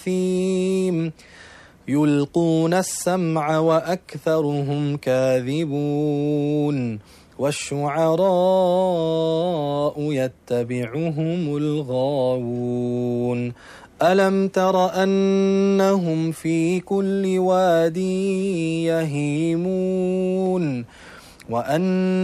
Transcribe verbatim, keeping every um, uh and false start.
ثيم يلقون السمع وأكثرهم كاذبون والشعراء يتبعهم الغاوون ألم تر أنهم في كل واد يهيمون وأن